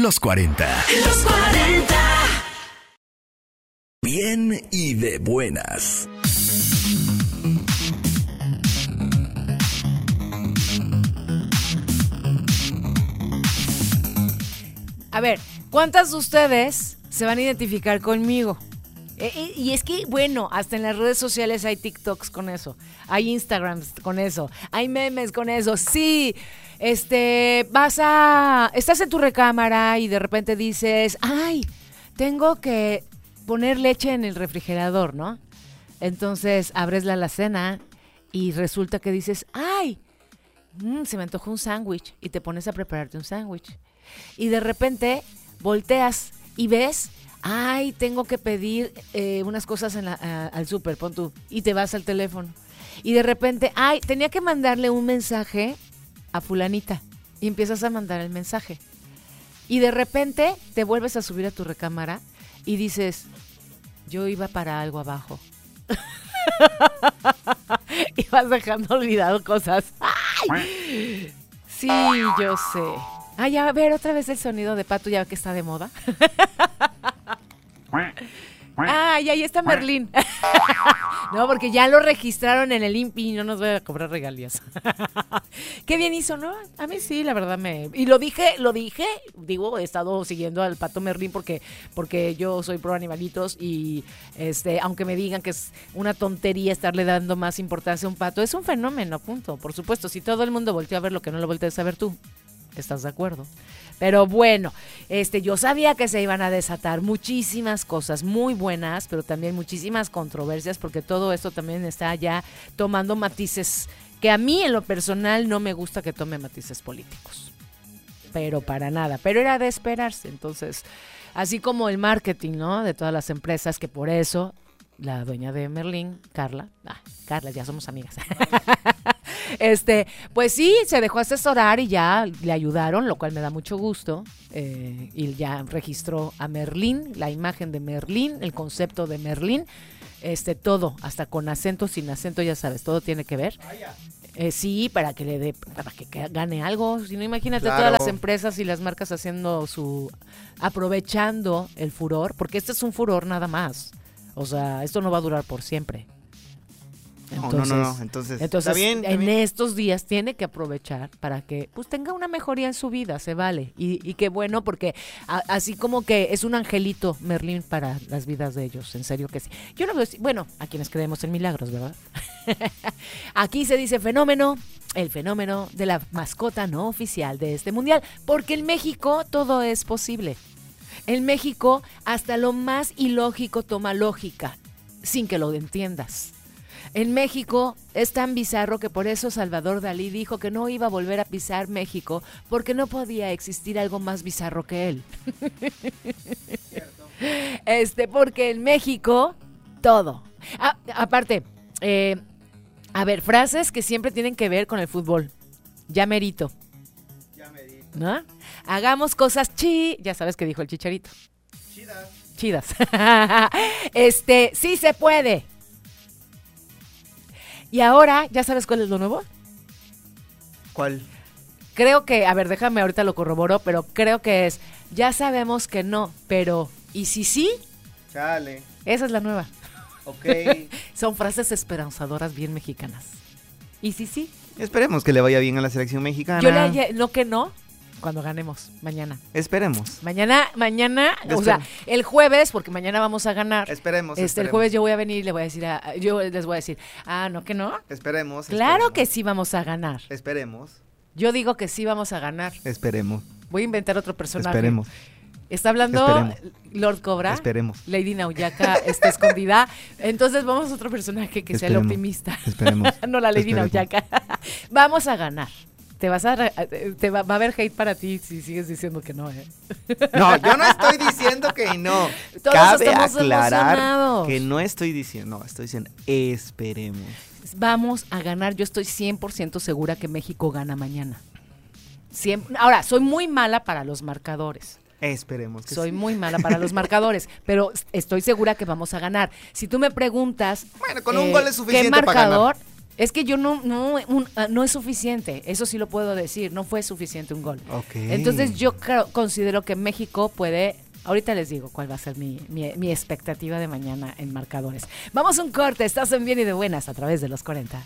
Los 40. Los 40. Bien y de buenas. A ver, ¿cuántas de ustedes se van a identificar conmigo? Y es que, bueno, hasta en las redes sociales hay TikToks con eso, hay Instagrams con eso, hay memes con eso. Sí, estás en tu recámara y de repente dices, ay, tengo que poner leche en el refrigerador, ¿no? Entonces abres la alacena y resulta que dices, ay, se me antojó un sándwich, y te pones a prepararte un sándwich. Y de repente volteas y ves, ay, tengo que pedir unas cosas al súper, pon tú, y te vas al teléfono. Y de repente, ay, tenía que mandarle un mensaje a fulanita, y empiezas a mandar el mensaje. Y de repente te vuelves a subir a tu recámara y dices, yo iba para algo abajo. Y vas dejando olvidado cosas. ¡Ay! Sí, yo sé. Ay, a ver, otra vez el sonido de pato, ya que está de moda. Ay, ahí está Merlín. No, porque ya lo registraron en el INPI y no nos van a cobrar regalías. Qué bien hizo, ¿no? A mí sí, la verdad y lo dije, digo, he estado siguiendo al pato Merlín porque yo soy pro animalitos y aunque me digan que es una tontería estarle dando más importancia a un pato, es un fenómeno, punto. Por supuesto, si todo el mundo volteó a ver lo que no lo volteas a ver tú, ¿estás de acuerdo? Pero bueno, yo sabía que se iban a desatar muchísimas cosas muy buenas, pero también muchísimas controversias, porque todo esto también está ya tomando matices que a mí en lo personal no me gusta que tome matices políticos. Pero para nada, pero era de esperarse. Entonces, así como el marketing, ¿no? De todas las empresas, que por eso la dueña de Merlín, Carla, ya somos amigas. Pues sí, se dejó asesorar y ya le ayudaron, lo cual me da mucho gusto, y ya registró a Merlín, la imagen de Merlín, el concepto de Merlín, todo, hasta con acento, sin acento, ya sabes, todo tiene que ver. Sí, para que gane algo. Si no, imagínate, claro, todas las empresas y las marcas aprovechando el furor, porque este es un furor nada más. O sea, esto no va a durar por siempre. Entonces, no. Entonces está bien, estos días tiene que aprovechar para que pues tenga una mejoría en su vida, se vale. Y qué bueno, porque así como que es un angelito Merlín para las vidas de ellos, en serio que sí. Yo no veo, bueno, a quienes creemos en milagros, ¿verdad? Aquí se dice el fenómeno de la mascota no oficial de este mundial, porque en México todo es posible. En México hasta lo más ilógico toma lógica, sin que lo entiendas. En México es tan bizarro que por eso Salvador Dalí dijo que no iba a volver a pisar México, porque no podía existir algo más bizarro que él. Porque en México todo. Aparte, a ver, frases que siempre tienen que ver con el fútbol. Ya merito. ¿No? Hagamos cosas ya sabes que dijo el Chicharito. Chidas. Sí se puede. Y ahora, ¿ya sabes cuál es lo nuevo? ¿Cuál? Creo que, a ver, déjame, ahorita lo corroboro, pero creo que es, ya sabemos que no, pero, ¿y si sí? Chale. Esa es la nueva. Ok. Son frases esperanzadoras bien mexicanas. ¿Y si sí? Esperemos que le vaya bien a la selección mexicana. No que no, cuando ganemos, mañana. Esperemos. Mañana, o sea, el jueves, porque mañana vamos a ganar. Esperemos. El jueves yo voy a venir y yo les voy a decir, no que no. Esperemos. Claro que sí vamos a ganar. Esperemos. Yo digo que sí vamos a ganar. Esperemos. Voy a inventar otro personaje. Esperemos. Está hablando Lord Cobra. Esperemos. Lady Nauyaka está escondida. Entonces vamos a otro personaje que sea el optimista. Esperemos. No la Lady Nauyaka. Vamos a ganar. Va a haber hate para ti si sigues diciendo que no, ¿eh? No, yo no estoy diciendo que no. Todos Cabe estamos aclarar emocionados. que no estoy diciendo, estoy diciendo esperemos. Vamos a ganar. Yo estoy 100% segura que México gana mañana. Ahora, soy muy mala para los marcadores. Esperemos que Soy sí. muy mala para los marcadores, pero estoy segura que vamos a ganar. Si tú me preguntas, bueno, con un gol es suficiente ¿qué marcador? para ganar. Es que yo no es suficiente, eso sí lo puedo decir, no fue suficiente un gol. Okay. Entonces yo considero que México puede, ahorita les digo cuál va a ser mi expectativa de mañana en marcadores. Vamos a un corte, estás en Bien y de Buenas a través de los 40.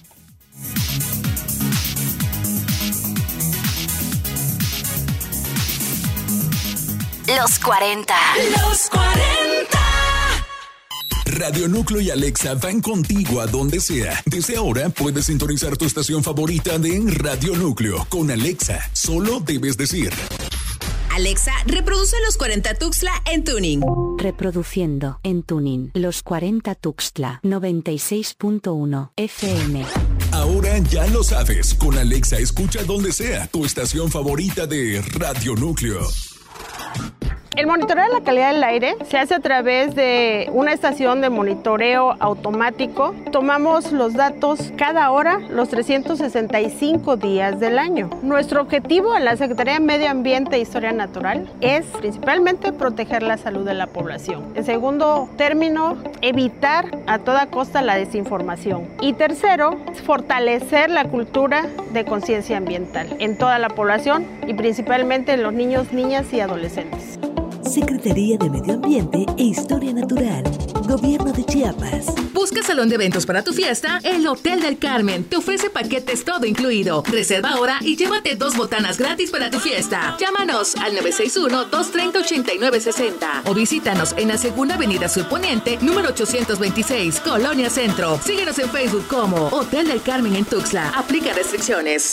Los 40. Los 40. Radio Núcleo y Alexa van contigo a donde sea. Desde ahora puedes sintonizar tu estación favorita de Radio Núcleo con Alexa. Solo debes decir: Alexa, reproduce Los 40 Tuxtla en Tuning. Reproduciendo en Tuning Los 40 Tuxtla 96.1 FM. Ahora ya lo sabes. Con Alexa escucha donde sea tu estación favorita de Radio Núcleo. El monitoreo de la calidad del aire se hace a través de una estación de monitoreo automático. Tomamos los datos cada hora, los 365 días del año. Nuestro objetivo en la Secretaría de Medio Ambiente e Historia Natural es principalmente proteger la salud de la población. En segundo término, evitar a toda costa la desinformación. Y tercero, fortalecer la cultura de conciencia ambiental en toda la población y principalmente en los niños, niñas y adolescentes. Secretaría de Medio Ambiente e Historia Natural, Gobierno de Chiapas. Busca salón de eventos para tu fiesta. El Hotel del Carmen te ofrece paquetes todo incluido. Reserva ahora y llévate 2 botanas gratis para tu fiesta. Llámanos al 961-230-8960 o visítanos en la Segunda Avenida Sur Poniente, número 826, Colonia Centro. Síguenos en Facebook como Hotel del Carmen en Tuxtla. Aplica restricciones.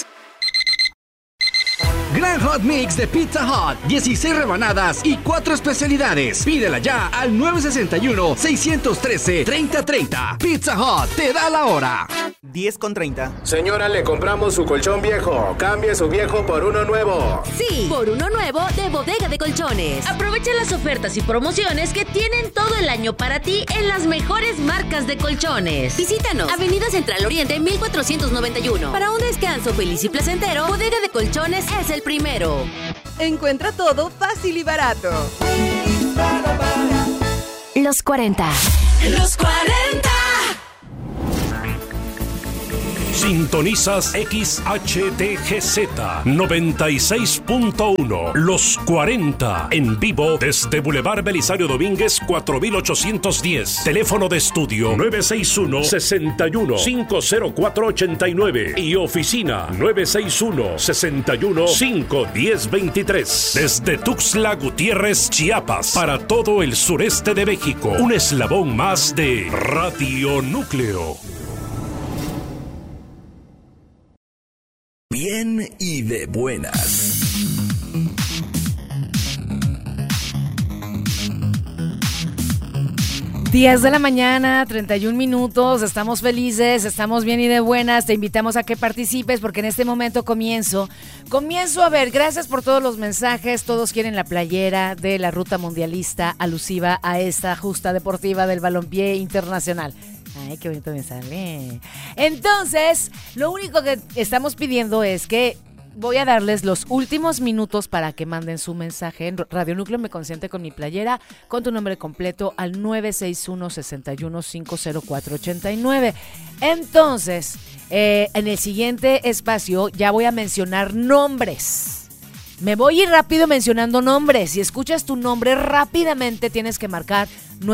Gran Hot Mix de Pizza Hut, 16 rebanadas y 4 especialidades. Pídela ya al 961-613-3030. Pizza Hut te da la hora. 10:30. Señora, le compramos su colchón viejo. Cambie su viejo por uno nuevo. Sí, por uno nuevo de Bodega de Colchones. Aprovecha las ofertas y promociones que tienen todo el año para ti en las mejores marcas de colchones. Visítanos, Avenida Central Oriente 1491. Para un descanso feliz y placentero, Bodega de Colchones es el primero. Encuentra todo fácil y barato. Los 40. Los 40. Sintonizas XHTGZ 96.1 Los 40 en vivo desde Boulevard Belisario Domínguez 4810. Teléfono de estudio 961-61-50489 y oficina 961-61-51023. Desde Tuxtla Gutiérrez, Chiapas, para todo el sureste de México. Un eslabón más de Radio Núcleo. Bien y de buenas. Días de la mañana, 31 minutos, estamos felices, estamos bien y de buenas, te invitamos a que participes porque en este momento comienzo a ver, gracias por todos los mensajes, todos quieren la playera de la ruta mundialista alusiva a esta justa deportiva del balompié internacional. Ay, qué bonito me sale. Entonces, lo único que estamos pidiendo es que voy a darles los últimos minutos para que manden su mensaje. En Radio Núcleo me consiente con mi playera, con tu nombre completo al 961-61-50489. Entonces, en el siguiente espacio ya voy a mencionar nombres. Me voy a ir rápido mencionando nombres. Si escuchas tu nombre rápidamente tienes que marcar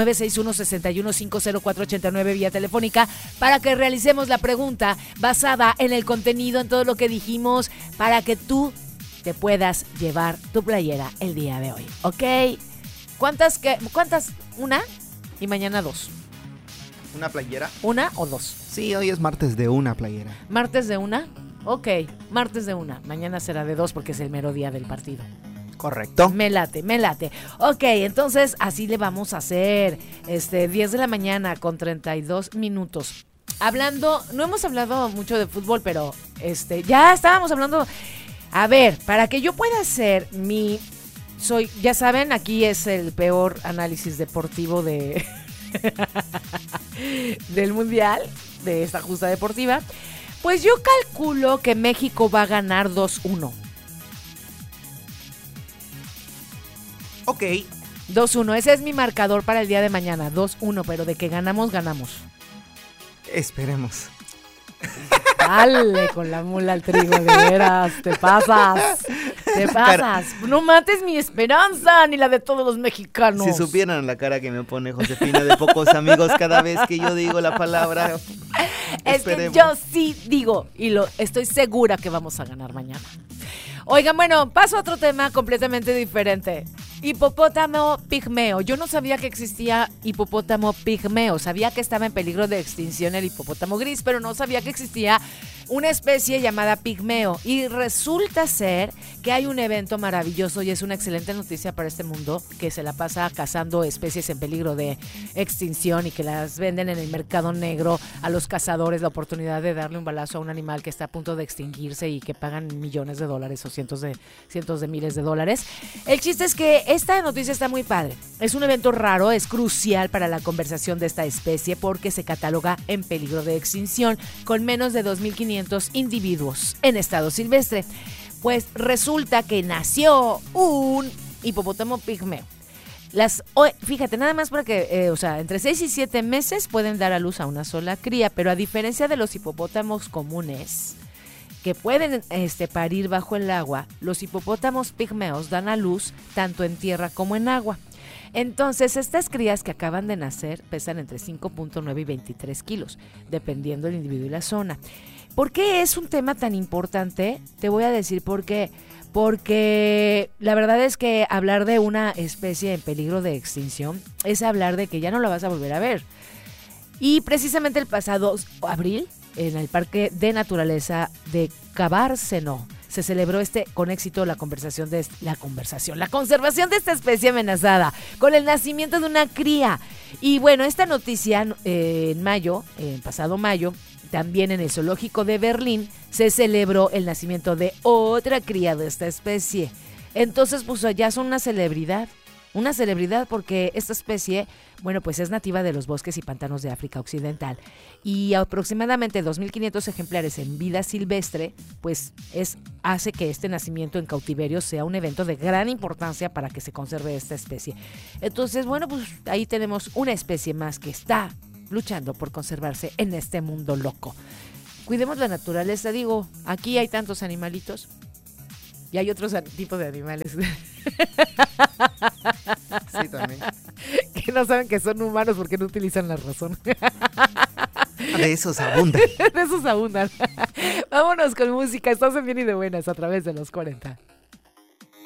961-61-50489 vía telefónica para que realicemos la pregunta basada en el contenido, en todo lo que dijimos, para que tú te puedas llevar tu playera el día de hoy, ¿ok? ¿Cuántas? ¿Una? Y mañana 2. ¿Una playera? ¿Una o 2? Sí, hoy es martes de una playera. ¿Martes de una? Ok, martes de una. Mañana será de 2 porque es el mero día del partido. Correcto. Me late. Ok, entonces así le vamos a hacer. 10 de la mañana con 32 minutos. No hemos hablado mucho de fútbol, pero ya estábamos hablando. A ver, para que yo pueda hacer ya saben, aquí es el peor análisis deportivo del mundial, de esta justa deportiva. Pues yo calculo que México va a ganar 2-1. Ok. 2-1, ese es mi marcador para el día de mañana, 2-1, pero de que ganamos, ganamos. Esperemos. Dale con la mula al trigo, de veras, te pasas. No mates mi esperanza, ni la de todos los mexicanos. Si supieran la cara que me pone Josefina de pocos amigos cada vez que yo digo la palabra. Es Esperemos. que yo sí digo, y estoy segura que vamos a ganar mañana. Oigan, bueno, paso a otro tema completamente diferente. Hipopótamo pigmeo. Yo no sabía que existía hipopótamo pigmeo. Sabía que estaba en peligro de extinción el hipopótamo gris, pero no sabía que existía una especie llamada pigmeo. Y resulta ser que hay un evento maravilloso y es una excelente noticia para este mundo que se la pasa cazando especies en peligro de extinción y que las venden en el mercado negro a los cazadores la oportunidad de darle un balazo a un animal que está a punto de extinguirse y que pagan millones de dólares o cientos de miles de dólares. El chiste es que esta noticia está muy padre. Es un evento raro, es crucial para la conservación de esta especie porque se cataloga en peligro de extinción con menos de 2.500 individuos en estado silvestre. Pues resulta que nació un hipopótamo pigmeo. Fíjate, nada más porque, entre 6 y 7 meses pueden dar a luz a una sola cría, pero a diferencia de los hipopótamos comunes, que pueden parir bajo el agua, los hipopótamos pigmeos dan a luz tanto en tierra como en agua. Entonces, estas crías que acaban de nacer pesan entre 5.9 y 23 kilos, dependiendo del individuo y la zona. ¿Por qué es un tema tan importante? Te voy a decir por qué. Porque la verdad es que hablar de una especie en peligro de extinción es hablar de que ya no la vas a volver a ver. Y precisamente el pasado abril, en el Parque de Naturaleza de Cabárceno, se celebró con éxito la conservación de esta especie amenazada, con el nacimiento de una cría. Y bueno, esta noticia pasado mayo, también en el zoológico de Berlín, se celebró el nacimiento de otra cría de esta especie. Entonces, pues ya son una celebridad porque esta especie, pues es nativa de los bosques y pantanos de África Occidental y aproximadamente 2.500 ejemplares en vida silvestre, pues hace que este nacimiento en cautiverio sea un evento de gran importancia para que se conserve esta especie. Entonces, pues ahí tenemos una especie más que está luchando por conservarse en este mundo loco. Cuidemos la naturaleza, aquí hay tantos animalitos y hay otros tipos de animales. Sí, también. Que no saben que son humanos porque no utilizan la razón. De esos abundan. Vámonos con música. Estás en Bien y de Buenas a través de los 40.